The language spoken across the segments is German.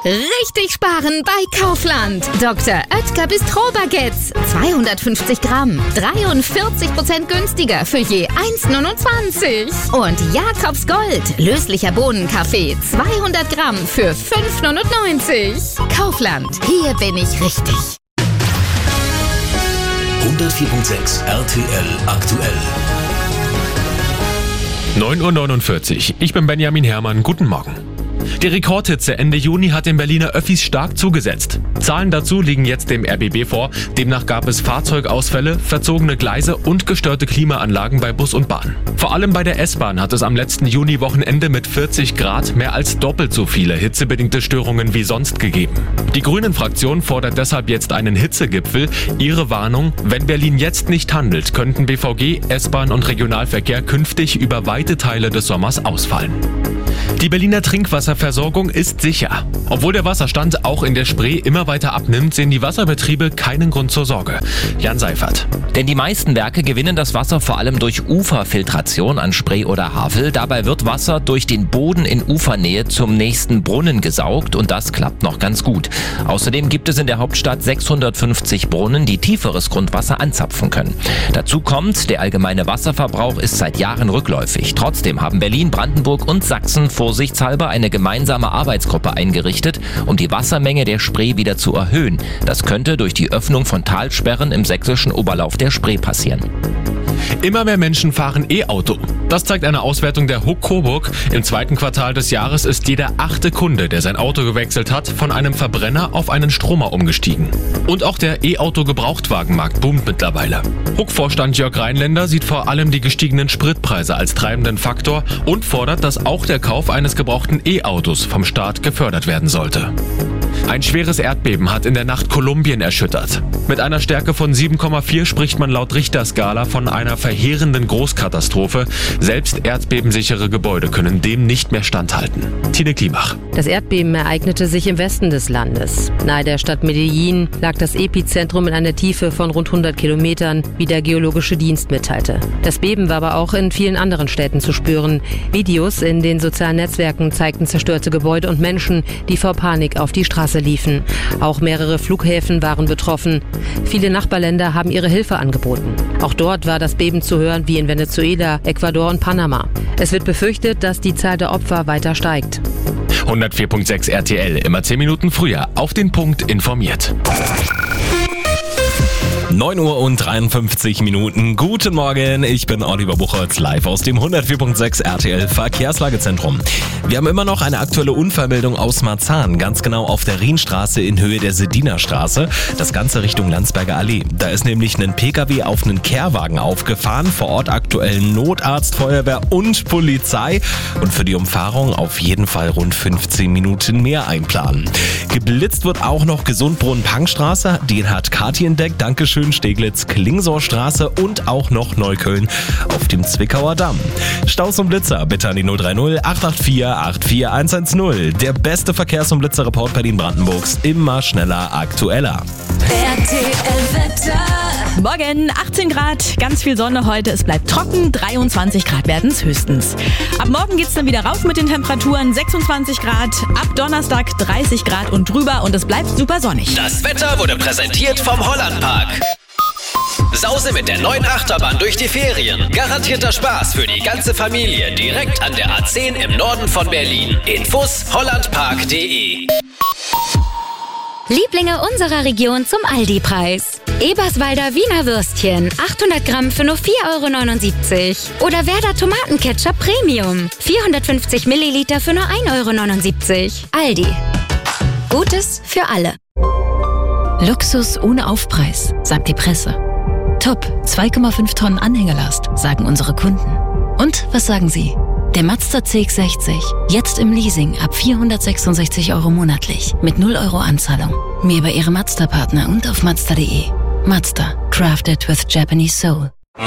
Richtig sparen bei Kaufland. Dr. Oetker Bistro-Baguettes. 250 Gramm. 43% günstiger für je 1,29. Und Jakobs Gold. Löslicher Bohnenkaffee. 200 Gramm für 5,99. Kaufland. Hier bin ich richtig. 104.6 RTL aktuell. 9:49 Uhr. Ich bin Benjamin Herrmann. Guten Morgen. Die Rekordhitze Ende Juni hat den Berliner Öffis stark zugesetzt. Zahlen dazu liegen jetzt dem RBB vor. Demnach gab es Fahrzeugausfälle, verzogene Gleise und gestörte Klimaanlagen bei Bus und Bahn. Vor allem bei der S-Bahn hat es am letzten Juni-Wochenende mit 40 Grad mehr als doppelt so viele hitzebedingte Störungen wie sonst gegeben. Die Grünen-Fraktion fordert deshalb jetzt einen Hitzegipfel. Ihre Warnung: Wenn Berlin jetzt nicht handelt, könnten BVG, S-Bahn und Regionalverkehr künftig über weite Teile des Sommers ausfallen. Die Berliner Trinkwasserversorgung ist sicher. Obwohl der Wasserstand auch in der Spree immer weiter abnimmt, sehen die Wasserbetriebe keinen Grund zur Sorge. Jan Seifert. Denn die meisten Werke gewinnen das Wasser vor allem durch Uferfiltration an Spree oder Havel. Dabei wird Wasser durch den Boden in Ufernähe zum nächsten Brunnen gesaugt und das klappt noch ganz gut. Außerdem gibt es in der Hauptstadt 650 Brunnen, die tieferes Grundwasser anzapfen können. Dazu kommt, der allgemeine Wasserverbrauch ist seit Jahren rückläufig. Trotzdem haben Berlin, Brandenburg und Sachsen vorsichtshalber eine gemeinsame Arbeitsgruppe eingerichtet, um die Wassermenge der Spree wieder zu erhöhen. Das könnte durch die Öffnung von Talsperren im sächsischen Oberlauf der Spree passieren. Immer mehr Menschen fahren E-Auto. Das zeigt eine Auswertung der HUK Coburg. Im zweiten Quartal des Jahres ist jeder 8. Kunde, der sein Auto gewechselt hat, von einem Verbrenner auf einen Stromer umgestiegen. Und auch der E-Auto-Gebrauchtwagenmarkt boomt mittlerweile. HUK-Vorstand Jörg Rheinländer sieht vor allem die gestiegenen Spritpreise als treibenden Faktor und fordert, dass auch der Kauf eines gebrauchten E-Autos vom Staat gefördert werden sollte. Ein schweres Erdbeben hat in der Nacht Kolumbien erschüttert. Mit einer Stärke von 7,4 spricht man laut Richterskala von einer verheerenden Großkatastrophe. Selbst erdbebensichere Gebäude können dem nicht mehr standhalten. Tine Klimach. Das Erdbeben ereignete sich im Westen des Landes. Nahe der Stadt Medellin lag das Epizentrum in einer Tiefe von rund 100 Kilometern, wie der Geologische Dienst mitteilte. Das Beben war aber auch in vielen anderen Städten zu spüren. Videos in den sozialen Netzwerken zeigten zerstörte Gebäude und Menschen, die vor Panik auf die Straße liefen. Auch mehrere Flughäfen waren betroffen. Viele Nachbarländer haben ihre Hilfe angeboten. Auch dort war das Beben zu hören wie in Venezuela, Ecuador und Panama. Es wird befürchtet, dass die Zahl der Opfer weiter steigt. 104.6 RTL, immer 10 Minuten früher, auf den Punkt informiert. 9:53 Uhr. Guten Morgen, ich bin Oliver Buchholz, live aus dem 104.6 RTL Verkehrslagezentrum. Wir haben immer noch eine aktuelle Unfallmeldung aus Marzahn, ganz genau auf der Rienstraße in Höhe der Sediner Straße. Das Ganze Richtung Landsberger Allee. Da ist nämlich ein PKW auf einen Kehrwagen aufgefahren. Vor Ort aktuell Notarzt, Feuerwehr und Polizei. Und für die Umfahrung auf jeden Fall rund 15 Minuten mehr einplanen. Geblitzt wird auch noch Gesundbrunnen-Pangstraße. Den hat Kati entdeckt. Dankeschön. Steglitz, Klingsorstraße und auch noch Neukölln auf dem Zwickauer Damm. Staus und Blitzer bitte an die 030 884 84110. Der beste Verkehrs- und Blitzerreport Berlin-Brandenburgs. Immer schneller, aktueller. RTL-Wetter. Morgen 18 Grad, ganz viel Sonne heute, es bleibt trocken, 23 Grad werden es höchstens. Ab morgen geht's dann wieder rauf mit den Temperaturen, 26 Grad, ab Donnerstag 30 Grad und drüber und es bleibt super sonnig. Das Wetter wurde präsentiert vom Hollandpark. Sause mit der neuen Achterbahn durch die Ferien. Garantierter Spaß für die ganze Familie direkt an der A10 im Norden von Berlin. Infos hollandpark.de. Lieblinge unserer Region zum Aldi-Preis. Eberswalder Wiener Würstchen, 800 Gramm für nur 4,79 €. Oder Werder Tomatenketchup Premium, 450 Milliliter für nur 1,79 €. Aldi. Gutes für alle. Luxus ohne Aufpreis, sagt die Presse. Top, 2,5 Tonnen Anhängerlast, sagen unsere Kunden. Und was sagen Sie? Der Mazda CX-60, jetzt im Leasing ab 466 € monatlich, mit 0 € Anzahlung. Mehr über Ihre Mazda-Partner und auf Mazda.de. Mazda, crafted with Japanese soul.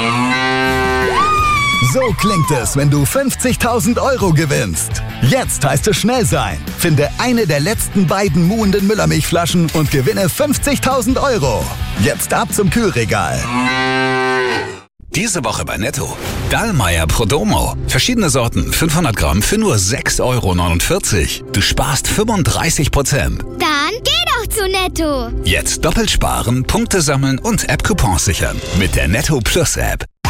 So klingt es, wenn du 50.000 € gewinnst. Jetzt heißt es schnell sein. Finde eine der letzten beiden muhenden Müllermilchflaschen und gewinne 50.000 €. Jetzt ab zum Kühlregal. Diese Woche bei Netto. Dallmayr Prodomo. Verschiedene Sorten, 500 Gramm für nur 6,49 €. Du sparst 35%. Dann geh doch zu Netto. Jetzt doppelt sparen, Punkte sammeln und App-Coupons sichern. Mit der Netto Plus App.